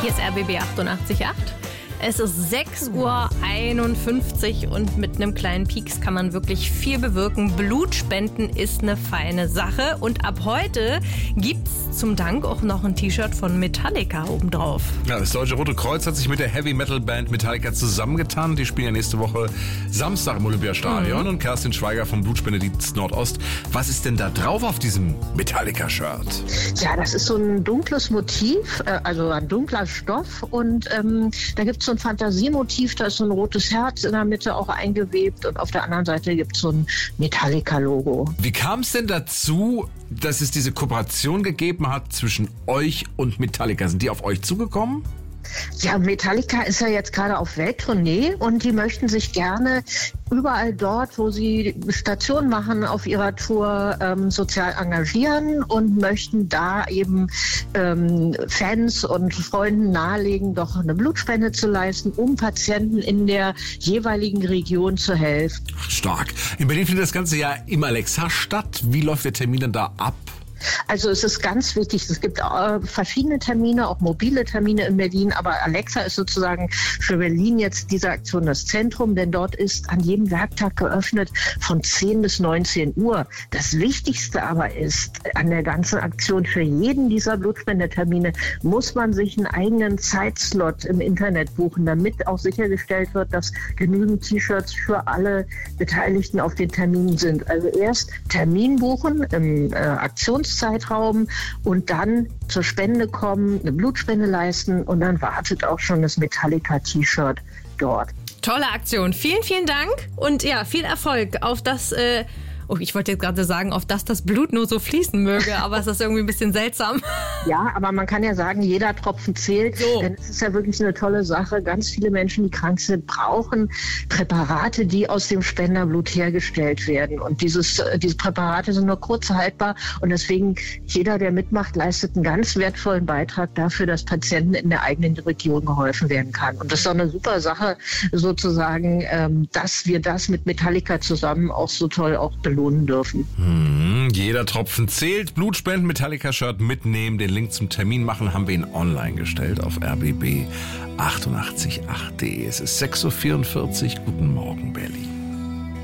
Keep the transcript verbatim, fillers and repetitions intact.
Hier ist R B B achtundachtzig Komma acht. Es ist sechs Uhr einundfünfzig und mit einem kleinen Pieks kann man wirklich viel bewirken. Blutspenden ist eine feine Sache und ab heute gibt's zum Dank auch noch ein T-Shirt von Metallica obendrauf. Ja, das Deutsche Rote Kreuz hat sich mit der Heavy-Metal-Band Metallica zusammengetan. Die spielen ja nächste Woche Samstag im Olympiastadion. Mhm. Und Kerstin Schweiger vom Blutspendedienst Nordost. Was ist denn da drauf auf diesem Metallica-Shirt? Ja, das ist so ein dunkles Motiv, also ein dunkler Stoff und ähm, da gibt es so ein Fantasiemotiv, da ist so ein rotes Herz in der Mitte auch eingewebt und auf der anderen Seite gibt es so ein Metallica-Logo. Wie kam es denn dazu, dass es diese Kooperation gegeben hat zwischen euch und Metallica? Sind die auf euch zugekommen? Ja, Metallica ist ja jetzt gerade auf Welttournee und die möchten sich gerne überall dort, wo sie Station machen auf ihrer Tour, ähm, sozial engagieren und möchten da eben ähm, Fans und Freunden nahelegen, doch eine Blutspende zu leisten, um Patienten in der jeweiligen Region zu helfen. Ach, stark. In Berlin findet das ganze Jahr im Alexa statt. Wie läuft der Termin dann da ab? Also es ist ganz wichtig, es gibt äh, verschiedene Termine, auch mobile Termine in Berlin, aber Alexa ist sozusagen für Berlin jetzt diese Aktion das Zentrum, denn dort ist an jedem Werktag geöffnet von zehn bis neunzehn Uhr. Das Wichtigste aber ist, an der ganzen Aktion für jeden dieser Blutspendetermine muss man sich einen eigenen Zeitslot im Internet buchen, damit auch sichergestellt wird, dass genügend T-Shirts für alle Beteiligten auf den Terminen sind. Also erst Termin buchen im äh, Aktions Zeitraum und dann zur Spende kommen, eine Blutspende leisten und dann wartet auch schon das Metallica-T-Shirt dort. Tolle Aktion. Vielen, vielen Dank und ja, viel Erfolg auf das, äh, oh, ich wollte jetzt gerade sagen, auf das das Blut nur so fließen möge, aber es ist irgendwie ein bisschen seltsam. Ja, aber man kann ja sagen, jeder Tropfen zählt, so. Denn es ist ja wirklich eine tolle Sache. Ganz viele Menschen, die krank sind, brauchen Präparate, die aus dem Spenderblut hergestellt werden. Und dieses, diese Präparate sind nur kurz haltbar und deswegen jeder, der mitmacht, leistet einen ganz wertvollen Beitrag dafür, dass Patienten in der eigenen Region geholfen werden kann. Und das ist doch eine super Sache, sozusagen, dass wir das mit Metallica zusammen auch so toll auch belohnen dürfen. Hm, jeder Tropfen zählt. Blutspenden, Metallica-Shirt mitnehmen. Den Link zum Termin machen haben wir ihn online gestellt auf R B B achtundachtzig Komma acht punkt de. Es ist sechs Uhr vierundvierzig. Guten Morgen, Berlin.